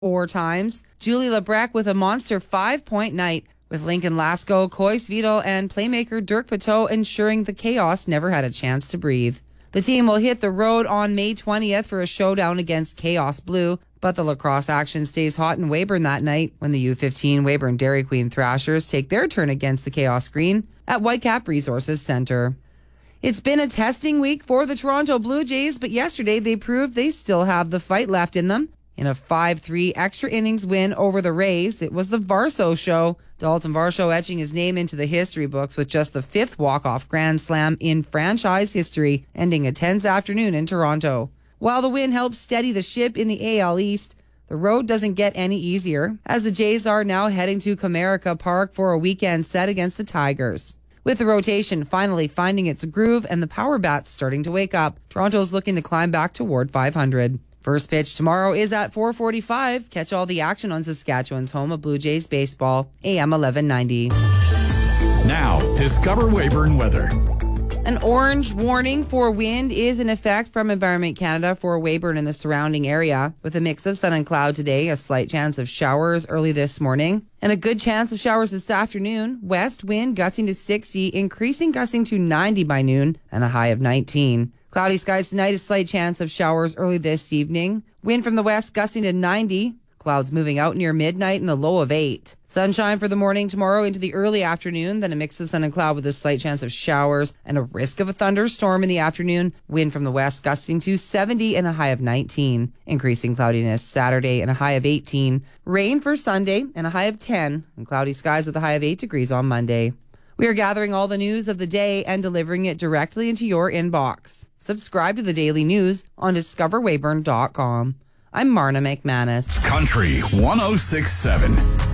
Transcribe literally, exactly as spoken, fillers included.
four times. Julie Lebrecq with a monster five-point night, with Lincoln Lasco, Coyce Vidal, and playmaker Dirk Pateau ensuring the Chaos never had a chance to breathe. The team will hit the road on May twentieth for a showdown against Chaos Blue, but the lacrosse action stays hot in Weyburn that night when the U fifteen Weyburn Dairy Queen Thrashers take their turn against the Chaos Green at Whitecap Resources Centre. It's been a testing week for the Toronto Blue Jays, but yesterday they proved they still have the fight left in them. In a five three extra innings win over the Rays, it was the Varsho show. Dalton Varsho etching his name into the history books with just the fifth walk-off grand slam in franchise history, ending a tense afternoon in Toronto. While the win helps steady the ship in the A L East, the road doesn't get any easier, as the Jays are now heading to Comerica Park for a weekend set against the Tigers. With the rotation finally finding its groove and the power bats starting to wake up, Toronto's looking to climb back toward five hundred. First pitch tomorrow is at four forty-five. Catch all the action on Saskatchewan's home of Blue Jays baseball, A M eleven ninety. Now, discover Weyburn weather. An orange warning for wind is in effect from Environment Canada for Weyburn and the surrounding area, with a mix of sun and cloud today, a slight chance of showers early this morning, and a good chance of showers this afternoon. West wind gusting to sixty, increasing gusting to ninety by noon, and a high of nineteen. Cloudy skies tonight, a slight chance of showers early this evening. Wind from the west gusting to ninety. Clouds moving out near midnight and a low of eight. Sunshine for the morning tomorrow into the early afternoon, then a mix of sun and cloud with a slight chance of showers and a risk of a thunderstorm in the afternoon. Wind from the west gusting to seventy and a high of nineteen. Increasing cloudiness Saturday and a high of eighteen. Rain for Sunday and a high of ten. And cloudy skies with a high of eight degrees on Monday. We are gathering all the news of the day and delivering it directly into your inbox. Subscribe to the Daily News on discover weyburn dot com. I'm Marna McManus. Country one oh six point seven.